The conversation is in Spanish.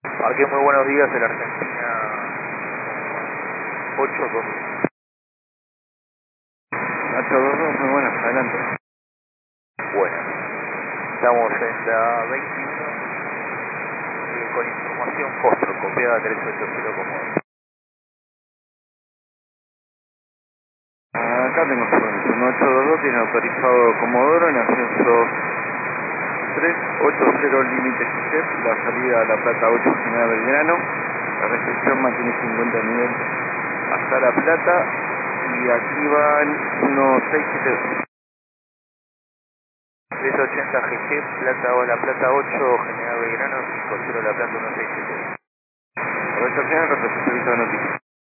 Marqué muy buenos días en la Argentina 82. 822, muy buenas, adelante. Bueno, estamos en la 21 con información Costro, copiada 380 como. Acá tengo su 1822, tiene autorizado Comodoro en ascenso 380 límite GT, la salida a La Plata 8 General Belgrano, la recepción mantiene 50 nivel hasta La Plata y aquí van 1672. 380 GG, Plata o La Plata 8, General Belgrano, 50 La Plata 167. Recepción, recepción de noticias.